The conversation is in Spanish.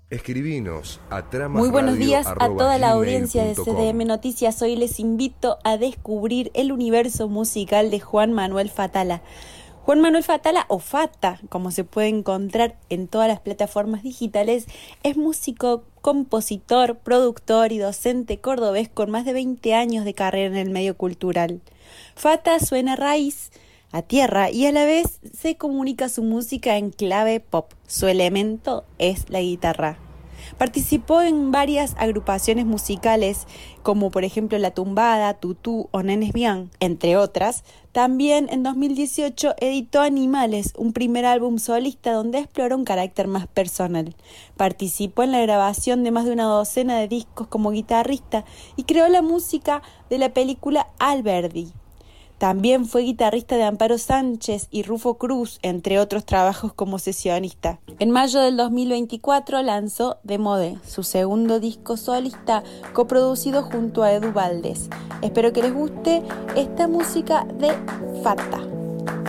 Escribinos a Muy buenos días a toda la audiencia de tramasradio@gmail.com. CDM Noticias. Hoy les invito a descubrir el universo musical de Juan Manuel Fatala. Juan Manuel Fatala, o Fata, como se puede encontrar en todas las plataformas digitales, es músico, compositor, productor y docente cordobés con más de 20 años de carrera en el medio cultural. Fata suena a raíz, a tierra, y a la vez se comunica su música en clave pop. Su elemento es la guitarra. Participó en varias agrupaciones musicales, como por ejemplo La Tumbada, Tutú o Nenes Bian, entre otras. También en 2018 editó Animales, un primer álbum solista donde exploró un carácter más personal. Participó en la grabación de más de una docena de discos como guitarrista y creó la música de la película Alberdi. También fue guitarrista de Amparo Sánchez y Rufo Cruz, entre otros trabajos como sesionista. En mayo del 2024 lanzó De Mode, su segundo disco solista, coproducido junto a Edu Valdés. Espero que les guste esta música de Fata.